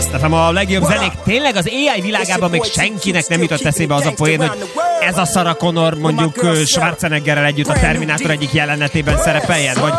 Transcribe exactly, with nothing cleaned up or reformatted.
Best ef em, a legjobb zenék. Tényleg az á i világában még senkinek nem jutott eszébe az a poén, hogy ez a Sarah Connor mondjuk Schwarzeneggerrel együtt a Terminátor egyik jelenetében szerepeljen, vagy